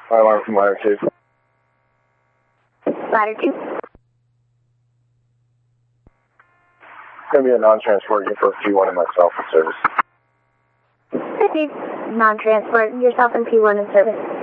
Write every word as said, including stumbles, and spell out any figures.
Fire alarm from ladder two. Ladder two. It's going to be a non-transport unit for P one and myself in service. City non-transport, yourself and P one in service.